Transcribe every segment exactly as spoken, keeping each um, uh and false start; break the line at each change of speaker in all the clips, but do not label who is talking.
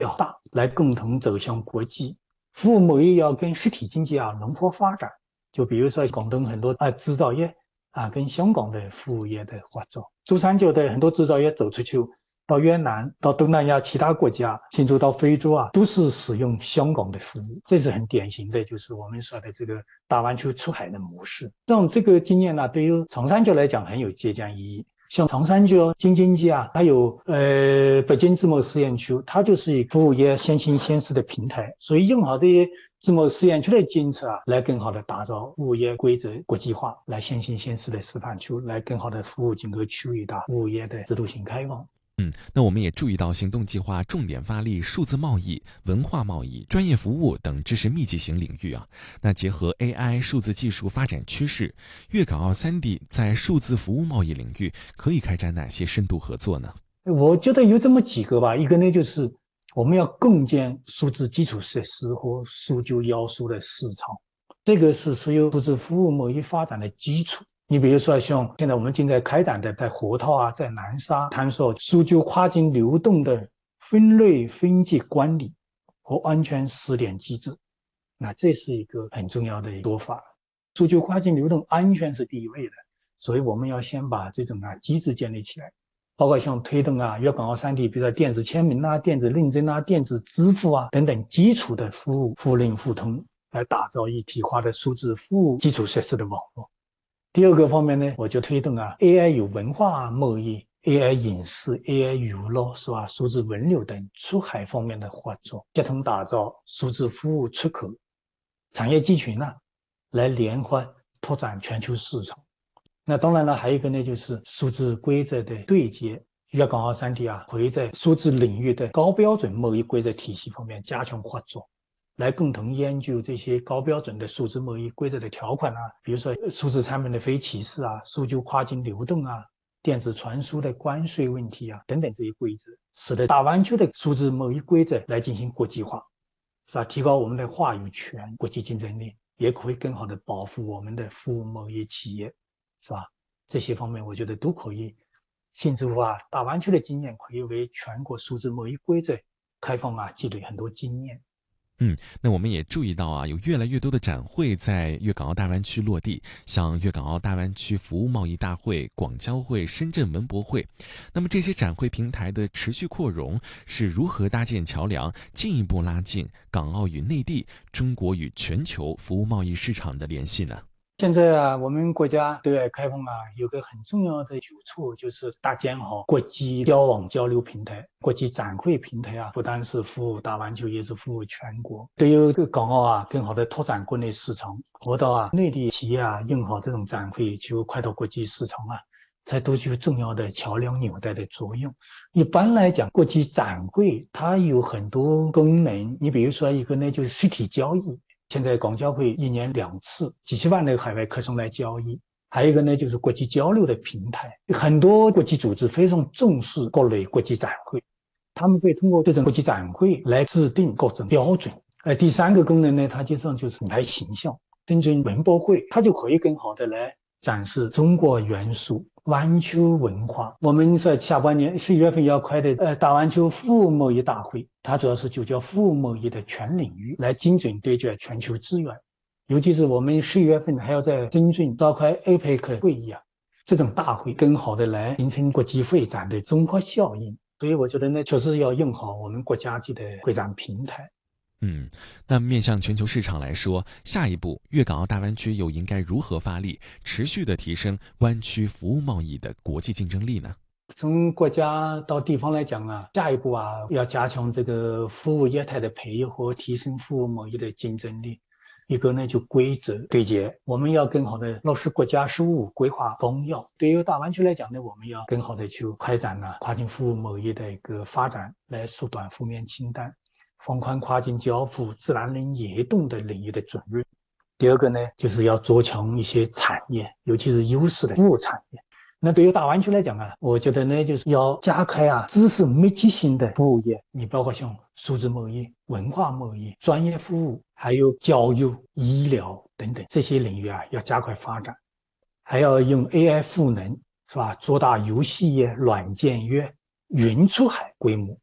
要大，来共同走向国际。服务贸易要跟实体经济啊融合发展，就比如说广东很多啊制造业啊跟香港的服务业的合作，珠三角的很多制造业走出去到越南、到东南亚其他国家，甚至到非洲啊，都是使用香港的服务，这是很典型的，就是我们说的这个大湾区出海的模式。像这个经验呢，对于长三角来讲很有借鉴意义。像长三角、京津冀啊，还有呃北京自贸试验区，它就是以服务业先行先试的平台，所以用好这些自贸试验区的监测啊，来更好的打造服务业规则国际化，来先行先试的示范区，来更好的服务整个区域的服务业的制度性开放。
嗯，那我们也注意到，行动计划重点发力数字贸易、文化贸易、专业服务等知识密集型领域啊。那结合 A I 数字技术发展趋势，粤港澳三地在数字服务贸易领域可以开展哪些深度合作呢？
我觉得有这么几个吧，一个呢就是我们要共建数字基础设施和数据要素的市场，这个是所有数字服务贸易发展的基础。你比如说像现在我们正在开展的，在河套啊，在南沙探索数据跨境流动的分类分级管理和安全试点机制，那这是一个很重要的做法。数据跨境流动安全是第一位的，所以我们要先把这种啊机制建立起来。包括像推动啊粤港澳三地，比如说电子签名啊、电子认证啊、电子支付啊等等基础的服务互认互通，来打造一体化的数字服务基础设施的网络。第二个方面呢，我就推动啊 A I 与文化贸易、A I 影视、A I 娱乐是吧、数字文旅等出海方面的合作，协同打造数字服务出口产业集群啊，来联合拓展全球市场。那当然了，还有一个呢，就是数字规则的对接。粤港澳三地啊，可以在数字领域的高标准贸易规则体系方面加强合作，来共同研究这些高标准的数字贸易规则的条款啊，比如说数字产品的非歧视啊、数据跨境流动啊、电子传输的关税问题啊等等这些规则，使得大湾区的数字贸易规则来进行国际化，是吧？提高我们的话语权、国际竞争力，也可以更好的保护我们的服务贸易企业。是吧？这些方面我觉得都可以，甚至乎啊，大湾区的经验可以为全国数字贸易规则开放啊积累很多经验。
嗯，那我们也注意到啊，有越来越多的展会在粤港澳大湾区落地，像粤港澳大湾区服务贸易大会、广交会、深圳文博会。那么这些展会平台的持续扩容，是如何搭建桥梁，进一步拉近港澳与内地、中国与全球服务贸易市场的联系呢？
现在啊，我们国家对外开放啊，有个很重要的举措，就是搭建好国际交往交流平台、国际展会平台啊，不单是服务大湾区，也是服务全国。对于这个港澳啊，更好的拓展国内市场，活到啊内地企业啊用好这种展会，就快到国际市场啊，才都具有重要的桥梁纽带的作用。一般来讲，国际展会它有很多功能，你比如说一个呢，就是实体交易。现在广交会一年两次，几十万的海外客商来交易。还有一个呢，就是国际交流的平台，很多国际组织非常重视各类国际展会，他们会通过这种国际展会来制定各种标准。呃，第三个功能呢，它实际上就是品牌形象。深圳文博会，它就可以更好的来展示中国元素、湾区文化。我们在下半年十一月份要开的呃大湾区服务贸易大会，它主要是就叫服务贸易的全领域，来精准对接全球资源。尤其是我们十一月份还要在深圳召开 A P E C 会议啊，这种大会更好的来形成国际会展的综合效应。所以我觉得呢，确实要用好我们国家级的会展平台。
嗯，那面向全球市场来说，下一步粤港澳大湾区又应该如何发力，持续的提升湾区服务贸易的国际竞争力呢？
从国家到地方来讲啊，下一步啊，要加强这个服务业态的培育和提升服务贸易的竞争力。一个呢，就规则对接，我们要更好的落实国家十五规划纲要。对于大湾区来讲呢，我们要更好的去开展呢跨境服务贸易的一个发展，来缩短负面清单，放宽跨境交付、自然人移动的领域的准入。第二个呢，就是要做强一些产业，尤其是优势的服务产业。那对于大湾区来讲啊，我觉得呢，就是要加开啊知识密集型的服务业，你包括像数字贸易、文化贸易、专业服务，还有教育、医疗等等这些领域啊，要加快发展。还要用 A I 赋能，是吧？做大游戏业、软件业、云出海规模，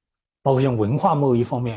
包括像文化贸易方面。